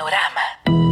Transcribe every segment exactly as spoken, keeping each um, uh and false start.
Panorama.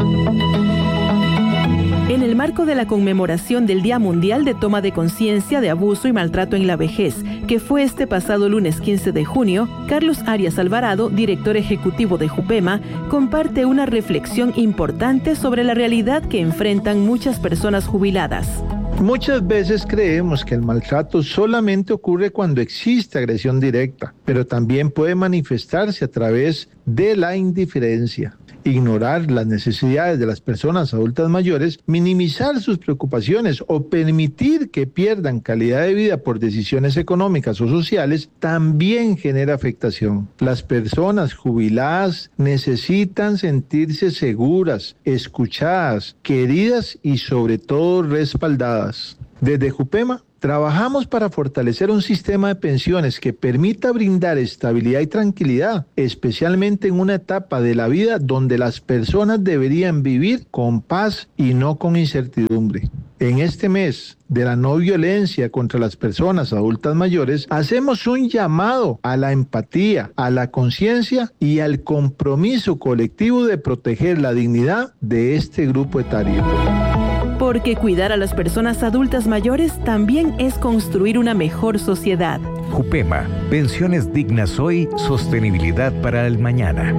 En el marco de la conmemoración del Día Mundial de Toma de Conciencia de Abuso y Maltrato en la Vejez, que fue este pasado lunes quince de junio, Carlos Arias Alvarado, director ejecutivo de Jupema, comparte una reflexión importante sobre la realidad que enfrentan muchas personas jubiladas. Muchas veces creemos que el maltrato solamente ocurre cuando existe agresión directa, pero también puede manifestarse a través de la indiferencia. Ignorar las necesidades de las personas adultas mayores, minimizar sus preocupaciones o permitir que pierdan calidad de vida por decisiones económicas o sociales también genera afectación. Las personas jubiladas necesitan sentirse seguras, escuchadas, queridas y sobre todo respaldadas. Desde Jupema trabajamos para fortalecer un sistema de pensiones que permita brindar estabilidad y tranquilidad, especialmente en una etapa de la vida donde las personas deberían vivir con paz y no con incertidumbre. En este mes de la no violencia contra las personas adultas mayores, hacemos un llamado a la empatía, a la conciencia y al compromiso colectivo de proteger la dignidad de este grupo etario. Porque cuidar a las personas adultas mayores también es construir una mejor sociedad. Jupema, pensiones dignas hoy, sostenibilidad para el mañana.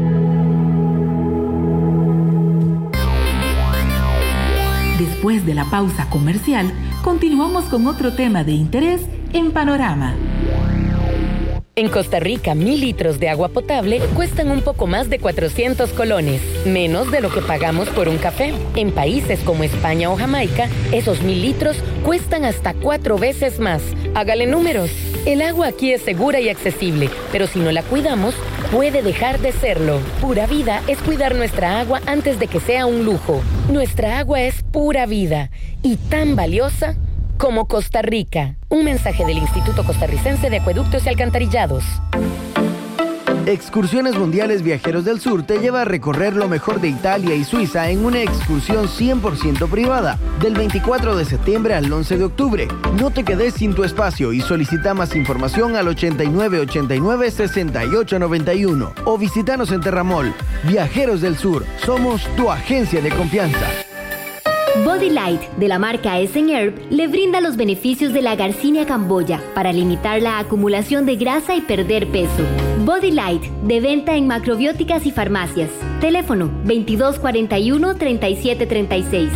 Después de la pausa comercial, continuamos con otro tema de interés en Panorama. En Costa Rica, mil litros de agua potable cuestan un poco más de cuatrocientos colones, menos de lo que pagamos por un café. En países como España o Jamaica, esos mil litros cuestan hasta cuatro veces más. Hágale números. El agua aquí es segura y accesible, pero si no la cuidamos, puede dejar de serlo. Pura Vida es cuidar nuestra agua antes de que sea un lujo. Nuestra agua es pura vida y tan valiosa como Costa Rica. Un mensaje del Instituto Costarricense de Acueductos y Alcantarillados. Excursiones Mundiales Viajeros del Sur te lleva a recorrer lo mejor de Italia y Suiza en una excursión cien por ciento privada, del veinticuatro de septiembre al once de octubre. No te quedes sin tu espacio y solicita más información al ochenta y nueve ochenta y nueve sesenta y ocho noventa y uno o visítanos en Terramol. Viajeros del Sur, somos tu agencia de confianza. Body Light, de la marca Essen Herb, le brinda los beneficios de la Garcinia camboya para limitar la acumulación de grasa y perder peso. Body Light, de venta en macrobióticas y farmacias. Teléfono veintidós cuarenta y uno, treinta y siete treinta y seis.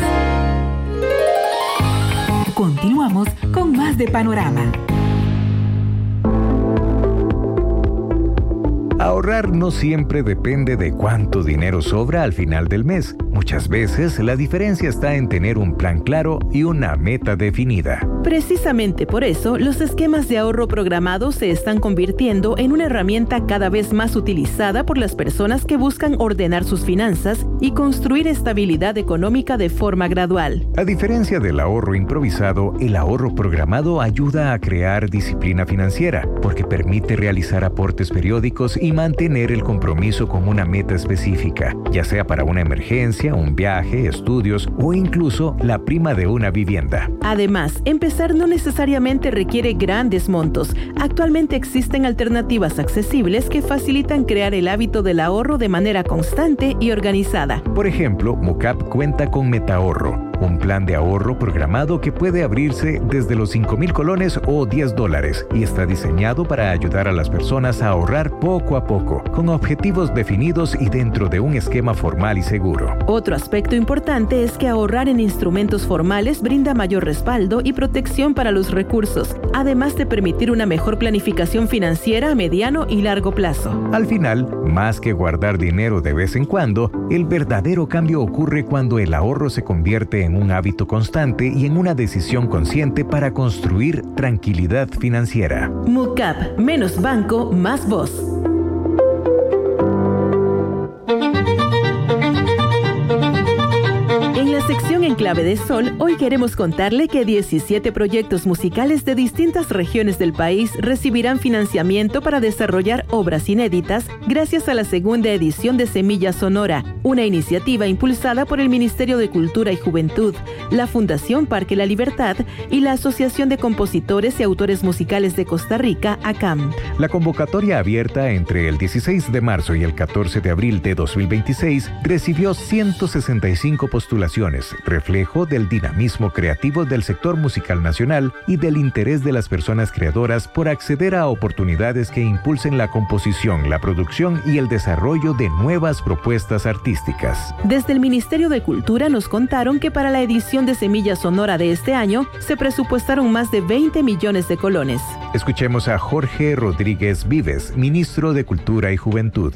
Continuamos con más de Panorama. Ahorrar no siempre depende de cuánto dinero sobra al final del mes. Muchas veces la diferencia está en tener un plan claro y una meta definida. Precisamente por eso, los esquemas de ahorro programados se están convirtiendo en una herramienta cada vez más utilizada por las personas que buscan ordenar sus finanzas y construir estabilidad económica de forma gradual. A diferencia del ahorro improvisado, el ahorro programado ayuda a crear disciplina financiera, porque permite realizar aportes periódicos y mantener el compromiso con una meta específica, ya sea para una emergencia, un viaje, estudios o incluso la prima de una vivienda. Además, empezar no necesariamente requiere grandes montos. Actualmente existen alternativas accesibles que facilitan crear el hábito del ahorro de manera constante y organizada. Por ejemplo, Mucap cuenta con Metaahorro, un plan de ahorro programado que puede abrirse desde los cinco mil colones o diez dólares y está diseñado para ayudar a las personas a ahorrar poco a poco, con objetivos definidos y dentro de un esquema formal y seguro. Otro aspecto importante es que ahorrar en instrumentos formales brinda mayor respaldo y protección para los recursos, además de permitir una mejor planificación financiera a mediano y largo plazo. Al final, más que guardar dinero de vez en cuando, el verdadero cambio ocurre cuando el ahorro se convierte en un hábito constante y en una decisión consciente para construir tranquilidad financiera. Mucap, menos banco, más voz. En la sección en Clave de Sol, hoy queremos contarle que diecisiete proyectos musicales de distintas regiones del país recibirán financiamiento para desarrollar obras inéditas gracias a la segunda edición de Semilla Sonora, una iniciativa impulsada por el Ministerio de Cultura y Juventud, la Fundación Parque La Libertad y la Asociación de Compositores y Autores Musicales de Costa Rica, A C A M. La convocatoria abierta entre el dieciséis de marzo y el catorce de abril de dos mil veintiséis recibió ciento sesenta y cinco postulaciones, reflejo del dinamismo creativo del sector musical nacional y del interés de las personas creadoras por acceder a oportunidades que impulsen la composición, la producción y el desarrollo de nuevas propuestas artísticas. Desde el Ministerio de Cultura nos contaron que para la edición de Semilla Sonora de este año se presupuestaron más de veinte millones de colones. Escuchemos a Jorge Rodríguez Vives, ministro de Cultura y Juventud.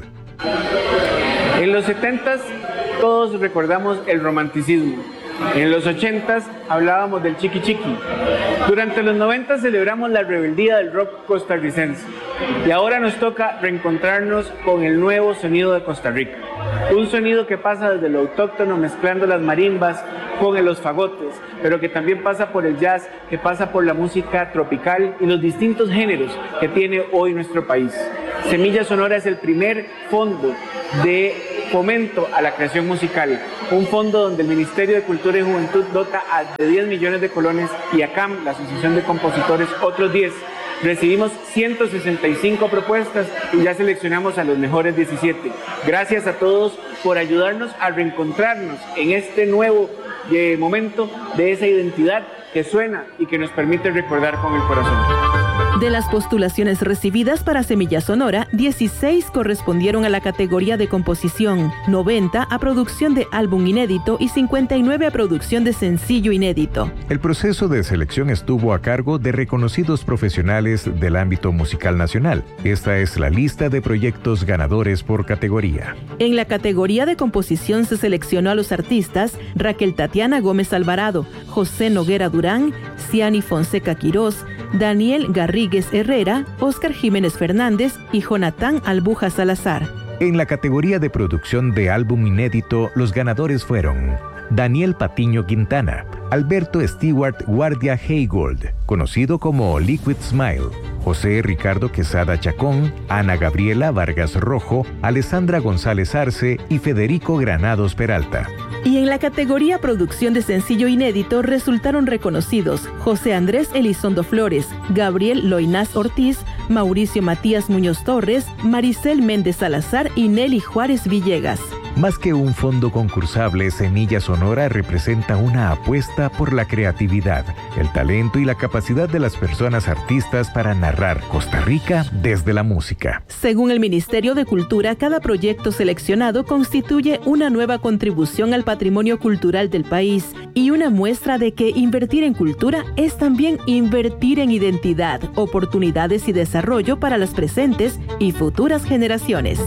En los setentas todos recordamos el romanticismo. En los ochentas hablábamos del chiqui chiqui. Durante los noventas celebramos la rebeldía del rock costarricense. Y ahora nos toca reencontrarnos con el nuevo sonido de Costa Rica. Un sonido que pasa desde lo autóctono mezclando las marimbas con los fagotes, pero que también pasa por el jazz, que pasa por la música tropical y los distintos géneros que tiene hoy nuestro país. Semilla Sonora es el primer fondo de fomento a la creación musical, un fondo donde el Ministerio de Cultura y Juventud dota a de diez millones de colones y A C A M, la Asociación de Compositores, otros diez. Recibimos ciento sesenta y cinco propuestas y ya seleccionamos a los mejores diecisiete. Gracias a todos por ayudarnos a reencontrarnos en este nuevo eh, momento de esa identidad que suena y que nos permite recordar con el corazón. De las postulaciones recibidas para Semilla Sonora, dieciséis correspondieron a la categoría de composición, noventa a producción de álbum inédito y cincuenta y nueve a producción de sencillo inédito. El proceso de selección estuvo a cargo de reconocidos profesionales del ámbito musical nacional. Esta es la lista de proyectos ganadores por categoría. En la categoría de composición se seleccionó a los artistas Raquel Tatiana Gómez Alvarado, José Noguera Durán, Ciani Fonseca Quirós, Daniel Garrigues Herrera, Óscar Jiménez Fernández y Jonathan Albuja Salazar. En la categoría de producción de álbum inédito, los ganadores fueron Daniel Patiño Quintana, Alberto Stewart Guardia Haygold, conocido como Liquid Smile, José Ricardo Quesada Chacón, Ana Gabriela Vargas Rojo, Alessandra González Arce y Federico Granados Peralta. Y en la categoría producción de sencillo inédito resultaron reconocidos José Andrés Elizondo Flores, Gabriel Loinás Ortiz, Mauricio Matías Muñoz Torres, Maricel Méndez Salazar y Nelly Juárez Villegas. Más que un fondo concursable, Semilla Sonora representa una apuesta por la creatividad, el talento y la capacidad de las personas artistas para narrar Costa Rica desde la música. Según el Ministerio de Cultura, cada proyecto seleccionado constituye una nueva contribución al patrimonio cultural del país y una muestra de que invertir en cultura es también invertir en identidad, oportunidades y desarrollo para las presentes y futuras generaciones.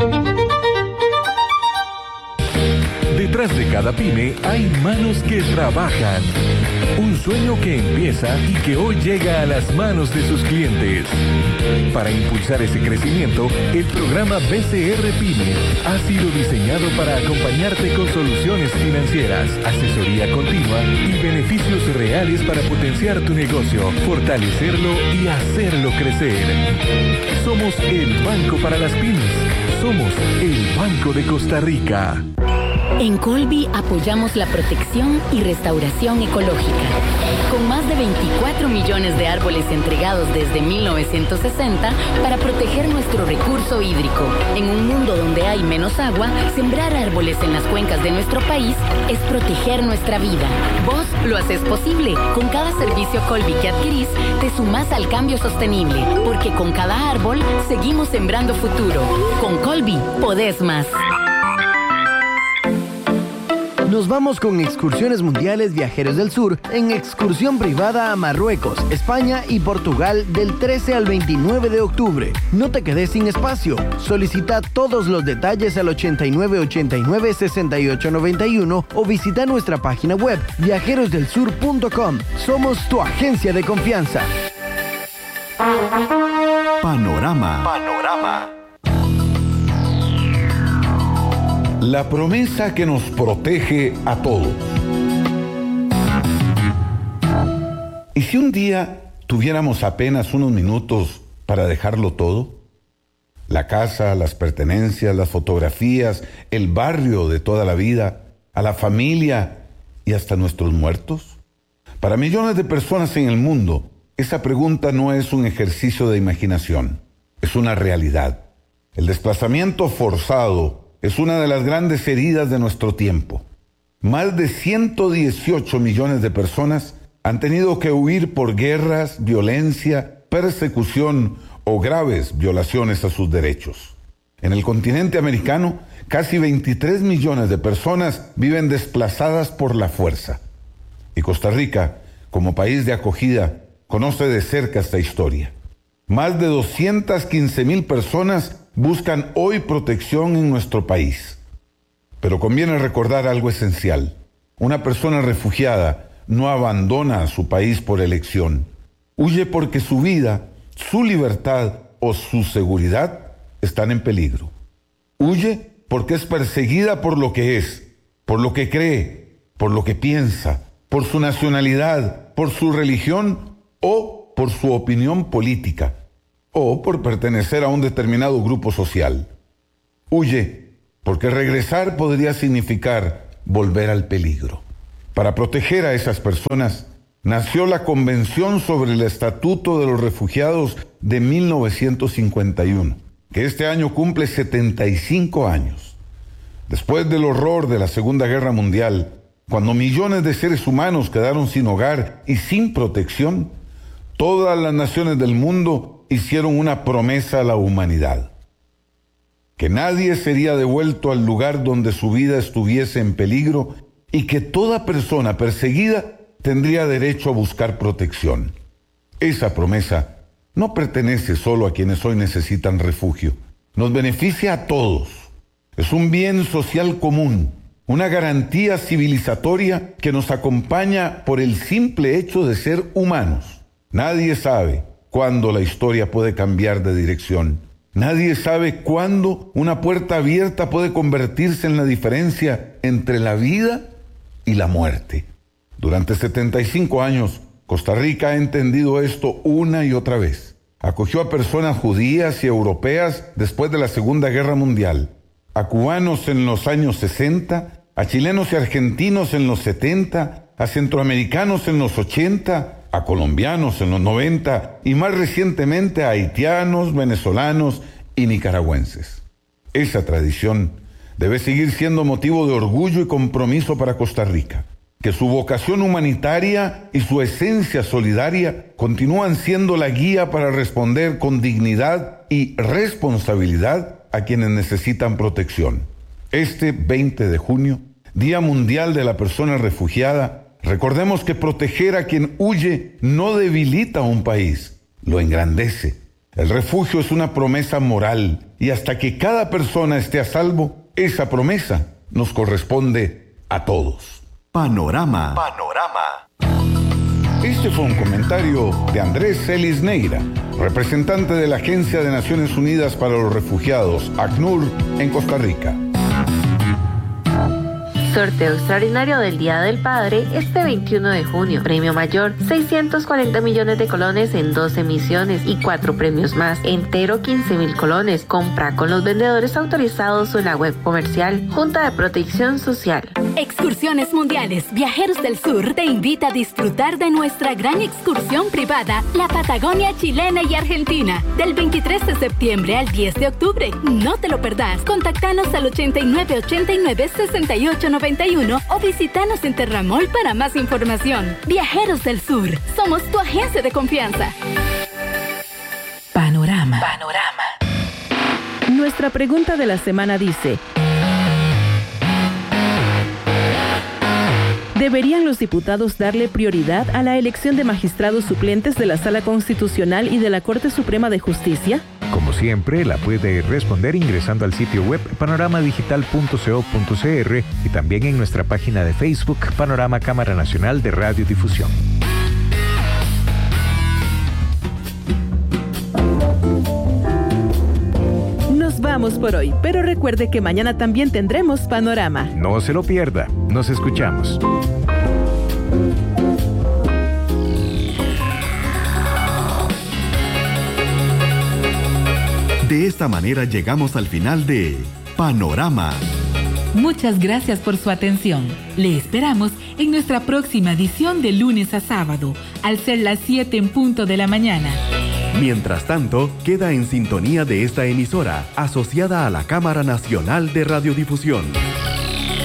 Detrás de cada pyme hay manos que trabajan. Un sueño que empieza y que hoy llega a las manos de sus clientes. Para impulsar ese crecimiento, el programa B C R Pyme ha sido diseñado para acompañarte con soluciones financieras, asesoría continua y beneficios reales para potenciar tu negocio, fortalecerlo y hacerlo crecer. Somos el banco para las pymes. Somos el Banco de Costa Rica. En Colby apoyamos la protección y restauración ecológica. Con más de veinticuatro millones de árboles entregados desde mil novecientos sesenta para proteger nuestro recurso hídrico. En un mundo donde hay menos agua, sembrar árboles en las cuencas de nuestro país es proteger nuestra vida. Vos lo haces posible. Con cada servicio Colby que adquirís, te sumás al cambio sostenible. Porque con cada árbol, seguimos sembrando futuro. Con Colby, podés más. Nos vamos con Excursiones Mundiales Viajeros del Sur en excursión privada a Marruecos, España y Portugal del trece al veintinueve de octubre. No te quedes sin espacio. Solicita todos los detalles al ochenta y nueve ochenta y nueve sesenta y ocho noventa y uno o visita nuestra página web viajeros del sur punto com. Somos tu agencia de confianza. Panorama. Panorama. La promesa que nos protege a todos. ¿Y si un día tuviéramos apenas unos minutos para dejarlo todo? La casa, las pertenencias, las fotografías, el barrio de toda la vida, a la familia y hasta nuestros muertos. Para millones de personas en el mundo, esa pregunta no es un ejercicio de imaginación, es una realidad. El desplazamiento forzado es una de las grandes heridas de nuestro tiempo. Más de ciento dieciocho millones de personas han tenido que huir por guerras, violencia, persecución o graves violaciones a sus derechos. En el continente americano, casi veintitrés millones de personas viven desplazadas por la fuerza. Y Costa Rica, como país de acogida, conoce de cerca esta historia. Más de doscientas quince mil personas buscan hoy protección en nuestro país. Pero conviene recordar algo esencial. Una persona refugiada no abandona a su país por elección. Huye porque su vida, su libertad o su seguridad están en peligro. Huye porque es perseguida por lo que es, por lo que cree, por lo que piensa, por su nacionalidad, por su religión o por su opinión política, o por pertenecer a un determinado grupo social. Huye porque regresar podría significar volver al peligro. Para proteger a esas personas, nació la Convención sobre el Estatuto de los Refugiados de mil novecientos cincuenta y uno, que este año cumple setenta y cinco años. Después del horror de la Segunda Guerra Mundial, cuando millones de seres humanos quedaron sin hogar y sin protección, todas las naciones del mundo hicieron una promesa a la humanidad: que nadie sería devuelto al lugar donde su vida estuviese en peligro y que toda persona perseguida tendría derecho a buscar protección. Esa promesa no pertenece solo a quienes hoy necesitan refugio, nos beneficia a todos. Es un bien social común, una garantía civilizatoria que nos acompaña por el simple hecho de ser humanos. Nadie sabe cuándo la historia puede cambiar de dirección. Nadie sabe cuándo una puerta abierta puede convertirse en la diferencia entre la vida y la muerte. Durante setenta y cinco años, Costa Rica ha entendido esto una y otra vez. Acogió a personas judías y europeas después de la Segunda Guerra Mundial, a cubanos en los años sesenta, a chilenos y argentinos en los setenta, a centroamericanos en los ochenta, a colombianos en los noventa y más recientemente a haitianos, venezolanos y nicaragüenses. Esa tradición debe seguir siendo motivo de orgullo y compromiso para Costa Rica. Que su vocación humanitaria y su esencia solidaria continúan siendo la guía para responder con dignidad y responsabilidad a quienes necesitan protección. Este veinte de junio, Día Mundial de la Persona Refugiada, recordemos que proteger a quien huye no debilita a un país, lo engrandece. El refugio es una promesa moral y hasta que cada persona esté a salvo, esa promesa nos corresponde a todos. Panorama. Panorama. Este fue un comentario de Andrés Celis Neira, representante de la Agencia de Naciones Unidas para los Refugiados, ACNUR, en Costa Rica. Sorteo extraordinario del Día del Padre este veintiuno de junio. Premio mayor, seiscientos cuarenta millones de colones en dos emisiones y cuatro premios más. Entero quince mil colones. Compra con los vendedores autorizados o en la web comercial. Junta de Protección Social. Excursiones Mundiales Viajeros del Sur te invita a disfrutar de nuestra gran excursión privada, la Patagonia chilena y argentina, del veintitrés de septiembre al diez de octubre. No te lo perdás. Contactanos al ochenta y nueve ochenta y nueve sesenta y ocho noventa y uno o visítanos en Terramol para más información. Viajeros del Sur, somos tu agencia de confianza. Panorama. Panorama. Nuestra pregunta de la semana dice: ¿deberían los diputados darle prioridad a la elección de magistrados suplentes de la Sala Constitucional y de la Corte Suprema de Justicia? Como siempre, la puede responder ingresando al sitio web panorama digital punto co punto cr y también en nuestra página de Facebook Panorama Cámara Nacional de Radiodifusión. Nos vamos por hoy, pero recuerde que mañana también tendremos Panorama. No se lo pierda. Nos escuchamos. De esta manera llegamos al final de Panorama. Muchas gracias por su atención. Le esperamos en nuestra próxima edición de lunes a sábado, al ser las siete en punto de la mañana. Mientras tanto, queda en sintonía de esta emisora, asociada a la Cámara Nacional de Radiodifusión.